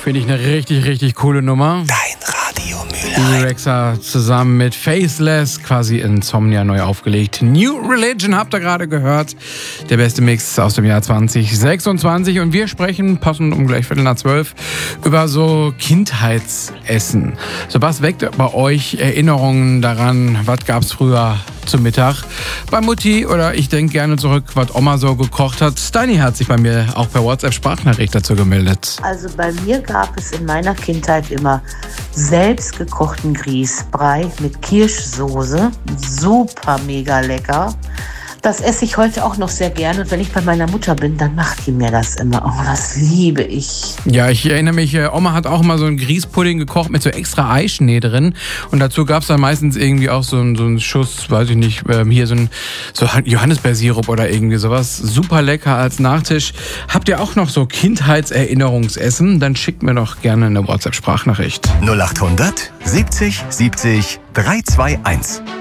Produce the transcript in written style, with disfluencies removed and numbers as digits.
Finde ich eine richtig, richtig coole Nummer. Dein Radio Mülheim. Rexa zusammen mit Faceless, quasi Insomnia neu aufgelegt. New Religion habt ihr gerade gehört. Der beste Mix aus dem Jahr 2026. Und wir sprechen, passend um gleich 11:15, über so Kindheitsessen. So, was weckt bei euch Erinnerungen daran? Was gab's früher zum Mittag bei Mutti? Oder ich denke gerne zurück, was Oma so gekocht hat. Steini hat sich bei mir auch per WhatsApp-Sprachnachricht dazu gemeldet. Also bei mir gab es in meiner Kindheit immer selbstgekochten Grießbrei mit Kirschsoße. Super mega lecker. Das esse ich heute auch noch sehr gerne. Und wenn ich bei meiner Mutter bin, dann macht die mir das immer. Oh, das liebe ich. Ja, ich erinnere mich, Oma hat auch mal so einen Grießpudding gekocht mit so extra Eischnee drin. Und dazu gab es dann meistens irgendwie auch so einen Schuss, weiß ich nicht, hier so Johannisbeersirup oder irgendwie sowas. Super lecker als Nachtisch. Habt ihr auch noch so Kindheitserinnerungsessen? Dann schickt mir doch gerne eine WhatsApp-Sprachnachricht. 0800 70 70 321.